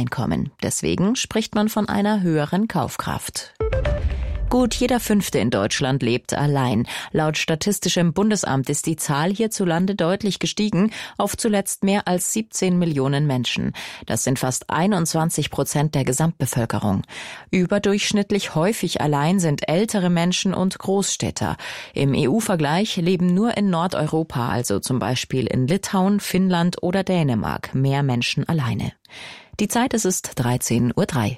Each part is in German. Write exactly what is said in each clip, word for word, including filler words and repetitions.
Einkommen. Deswegen spricht man von einer höheren Kaufkraft. Gut jeder Fünfte in Deutschland lebt allein. Laut Statistischem Bundesamt ist die Zahl hierzulande deutlich gestiegen auf zuletzt mehr als siebzehn Millionen Menschen. Das sind fast einundzwanzig Prozent der Gesamtbevölkerung. Überdurchschnittlich häufig allein sind ältere Menschen und Großstädter. Im E U-Vergleich leben nur in Nordeuropa, also zum Beispiel in Litauen, Finnland oder Dänemark, mehr Menschen alleine. Die Zeit, es ist dreizehn Uhr drei.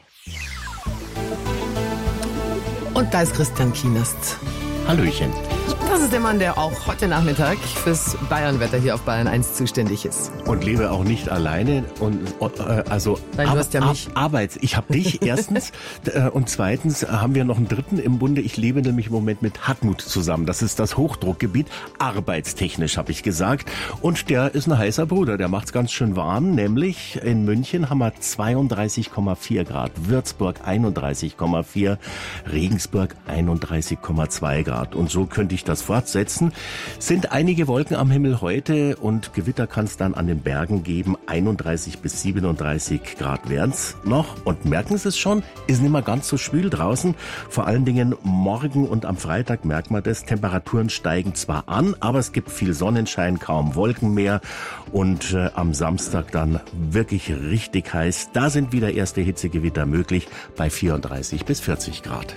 Und da ist Christian Kienast. Hallöchen. Das ist der Mann, der auch heute Nachmittag fürs Bayernwetter hier auf Bayern eins zuständig ist. Und lebe auch nicht alleine. Und äh, also Nein, du hast ja mich. Arbeits. Ich habe dich erstens äh, und zweitens haben wir noch einen dritten im Bunde. Ich lebe nämlich im Moment mit Hartmut zusammen. Das ist das Hochdruckgebiet. Arbeitstechnisch habe ich gesagt. Und der ist ein heißer Bruder. Der macht's ganz schön warm. Nämlich in München haben wir zweiunddreißig Komma vier Grad, Würzburg einunddreißig Komma vier, Regensburg einunddreißig Komma zwei Grad. Und so könnte ich das fortsetzen. Sind einige Wolken am Himmel heute und Gewitter kann es dann an den Bergen geben. einunddreißig bis siebenunddreißig Grad wären's noch. Und merken Sie es schon, ist nicht mehr ganz so schwül draußen. Vor allen Dingen morgen und am Freitag merkt man das. Temperaturen steigen zwar an, aber es gibt viel Sonnenschein, kaum Wolken mehr. Und äh, am Samstag dann wirklich richtig heiß. Da sind wieder erste Hitzegewitter möglich bei vierunddreißig bis vierzig Grad.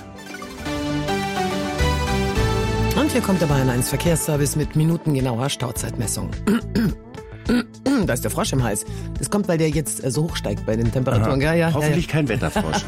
Und hier kommt der Bayern eins Verkehrsservice mit minutengenauer Stauzeitmessung. Da ist der Frosch im Hals. Das kommt, weil der jetzt so hoch steigt bei den Temperaturen. Ja, ja, Hoffentlich ja, ja. kein Wetterfrosch.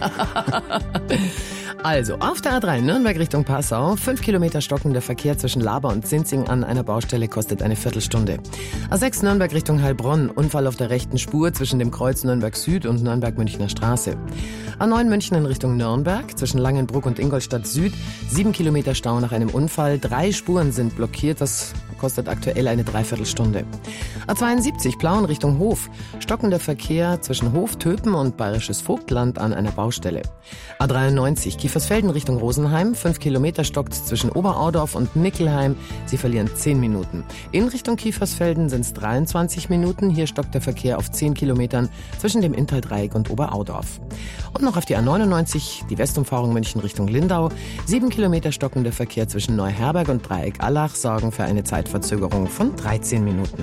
Also, auf der A drei Nürnberg Richtung Passau, fünf Kilometer stockender Verkehr zwischen Laber und Sinzing an einer Baustelle kostet eine Viertelstunde. A sechs Nürnberg Richtung Heilbronn, Unfall auf der rechten Spur zwischen dem Kreuz Nürnberg Süd und Nürnberg-Münchner Straße. A neun München in Richtung Nürnberg, zwischen Langenbruck und Ingolstadt Süd, sieben Kilometer Stau nach einem Unfall, drei Spuren sind blockiert, das kostet aktuell eine Dreiviertelstunde. A zweiundsiebzig Plauen Richtung Hof, stockender Verkehr zwischen Hof, Töpen und Bayerisches Vogtland an einer Baustelle. A dreiundneunzig Kiefersfelden Richtung Rosenheim, fünf Kilometer stockt zwischen Oberaudorf und Mickelheim, Sie verlieren zehn Minuten. In Richtung Kiefersfelden sind es dreiundzwanzig Minuten, hier stockt der Verkehr auf zehn Kilometern zwischen dem Inntal-Dreieck und Oberaudorf. Und noch auf die A neunundneunzig, die Westumfahrung München Richtung Lindau, sieben Kilometer stockender Verkehr zwischen Neuherberg und Dreieck Allach sorgen für eine Zeitverzögerung von dreizehn Minuten.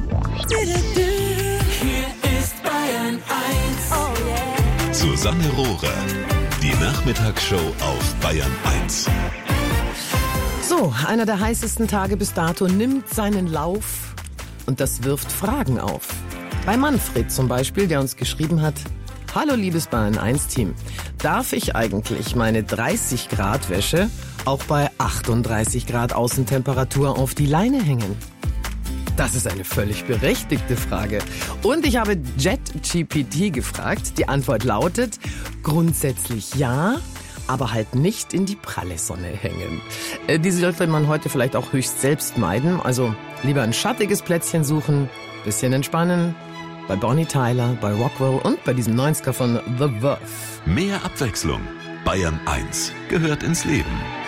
Hier ist Bayern eins. Oh yeah. Susanne Rohrer, die Nachmittagsshow auf Bayern eins. So, einer der heißesten Tage bis dato nimmt seinen Lauf und das wirft Fragen auf. Bei Manfred zum Beispiel, der uns geschrieben hat: Hallo liebes Bayern eins Team, darf ich eigentlich meine dreißig Grad Wäsche auch bei achtunddreißig Grad Außentemperatur auf die Leine hängen? Das ist eine völlig berechtigte Frage. Und ich habe JetGPT gefragt. Die Antwort lautet: grundsätzlich ja, aber halt nicht in die pralle Sonne hängen. Äh, diese sollte man heute vielleicht auch höchst selbst meiden. Also lieber ein schattiges Plätzchen suchen, bisschen entspannen. Bei Bonnie Tyler, bei Rockwell und bei diesem Neunziger von The Verve. Mehr Abwechslung. Bayern eins gehört ins Leben.